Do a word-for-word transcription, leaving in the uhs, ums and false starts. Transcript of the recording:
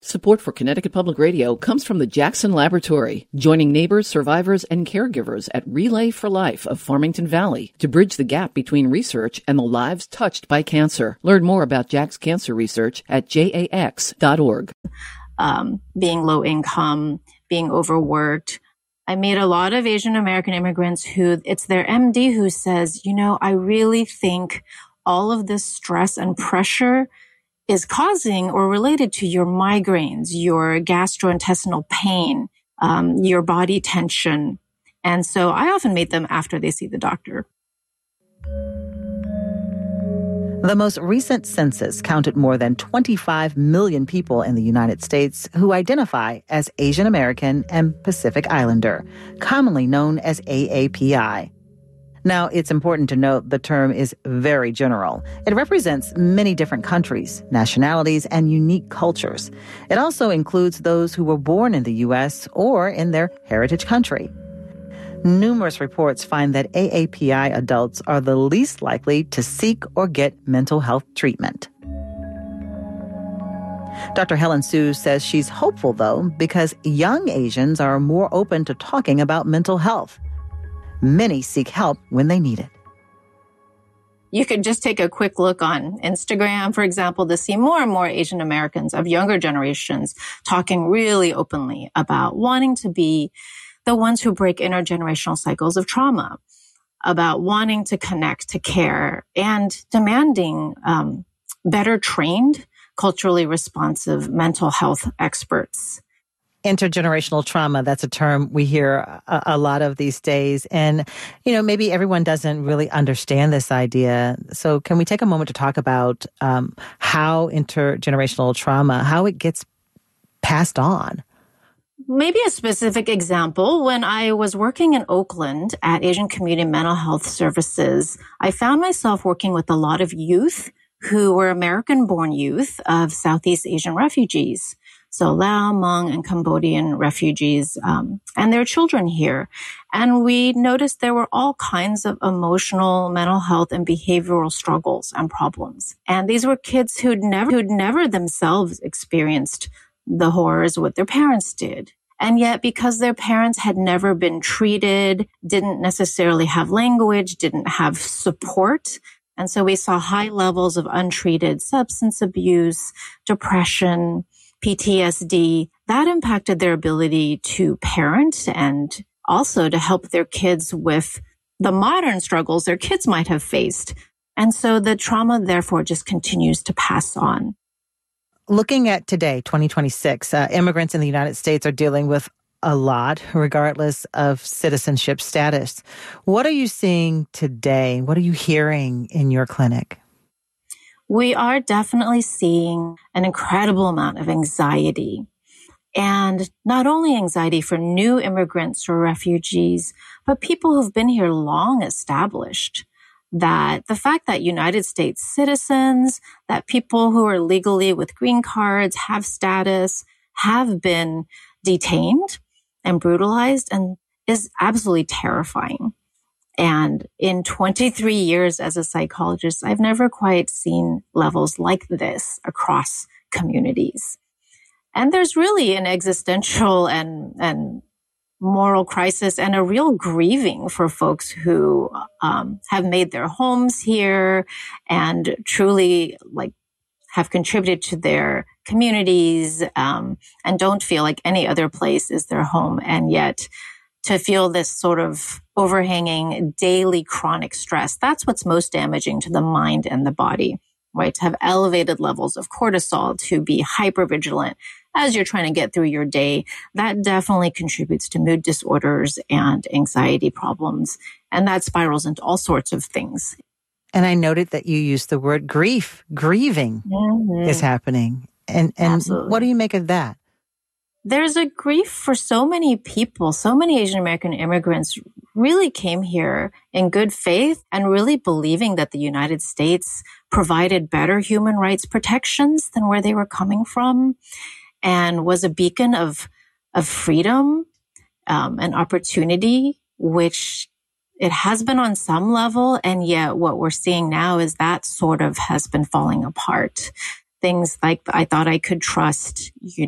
Support for Connecticut Public Radio comes from the Jackson Laboratory, joining neighbors, survivors, and caregivers at Relay for Life of Farmington Valley to bridge the gap between research and the lives touched by cancer. Learn more about Jack's cancer research at J A X dot org. Um, being low income, being overworked. I meet a lot of Asian American immigrants who it's their M D who says, you know, I really think all of this stress and pressure is causing or related to your migraines, your gastrointestinal pain, um, your body tension. And so I often meet them after they see the doctor. The most recent census counted more than twenty-five million people in the United States who identify as Asian American and Pacific Islander, commonly known as A A P I. Now, it's important to note the term is very general. It represents many different countries, nationalities, and unique cultures. It also includes those who were born in the U S or in their heritage country. Numerous reports find that A A P I adults are the least likely to seek or get mental health treatment. Doctor Helen Su says she's hopeful, though, because young Asians are more open to talking about mental health. Many seek help when they need it. You could just take a quick look on Instagram, for example, to see more and more Asian Americans of younger generations talking really openly about wanting to be the ones who break intergenerational cycles of trauma, about wanting to connect to care and demanding um, better trained, culturally responsive mental health experts. Intergenerational trauma, that's a term we hear a, a lot of these days. And, you know, maybe everyone doesn't really understand this idea. So can we take a moment to talk about um, how intergenerational trauma, how it gets passed on? Maybe a specific example. When I was working in Oakland at Asian Community Mental Health Services, I found myself working with a lot of youth who were American-born youth of Southeast Asian refugees. So Lao, Hmong, and Cambodian refugees, um, and their children here. And we noticed there were all kinds of emotional, mental health, and behavioral struggles and problems. And these were kids who'd never, who'd never themselves experienced the horrors what their parents did. And yet, because their parents had never been treated, didn't necessarily have language, didn't have support, and so we saw high levels of untreated substance abuse, depression, P T S D, that impacted their ability to parent and also to help their kids with the modern struggles their kids might have faced. And so the trauma, therefore, just continues to pass on. Looking at today, twenty twenty-six, uh, immigrants in the United States are dealing with a lot, regardless of citizenship status. What are you seeing today? What are you hearing in your clinic? We are definitely seeing an incredible amount of anxiety, and not only anxiety for new immigrants or refugees, but people who've been here long established. That the fact that United States citizens, that people who are legally with green cards, have status, have been detained and brutalized, and is absolutely terrifying. And in twenty-three years as a psychologist, I've never quite seen levels like this across communities. And there's really an existential and, and moral crisis and a real grieving for folks who um, have made their homes here and truly like have contributed to their communities um, and don't feel like any other place is their home. And yet to feel this sort of overhanging daily chronic stress, that's what's most damaging to the mind and the body, right? To have elevated levels of cortisol, to be hypervigilant as you're trying to get through your day, that definitely contributes to mood disorders and anxiety problems. And that spirals into all sorts of things. And I noted that you used the word grief. Grieving mm-hmm. is happening. And, and what do you make of that? There's a grief for so many people. So many Asian American immigrants really came here in good faith and really believing that the United States provided better human rights protections than where they were coming from, and was a beacon of of freedom um, and opportunity, which it has been on some level. And yet what we're seeing now is that sort of has been falling apart. Things like I thought I could trust, you